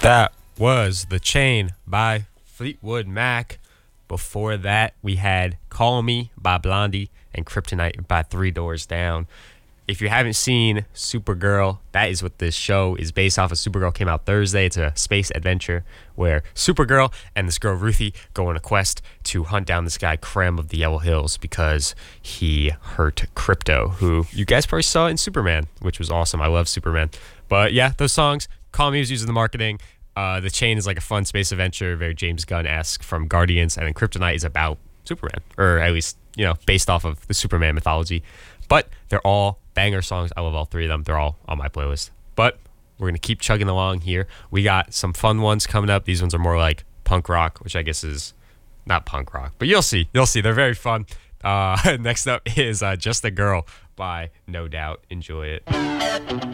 That was The Chain by Fleetwood Mac. Before that, we had Call Me by Blondie and Kryptonite by Three Doors Down. If you haven't seen Supergirl, that is what this show is based off of. Supergirl came out Thursday. It's a space adventure where Supergirl and this girl Ruthie go on a quest to hunt down this guy Krem of the Yellow Hills because he hurt Krypto, who you guys probably saw in Superman, which was awesome. I love Superman. But yeah, those songs, Call Me was used in the marketing. The Chain is like a fun space adventure, very James Gunn-esque from Guardians, and then Kryptonite is about Superman, or at least, based off of the Superman mythology. But they're all banger songs. I love all three of them. They're all on my playlist. But we're going to keep chugging along here. We got some fun ones coming up. These ones are more like punk rock, which I guess is not punk rock, but you'll see. You'll see. They're very fun. Next up is Just a Girl by No Doubt. Enjoy it.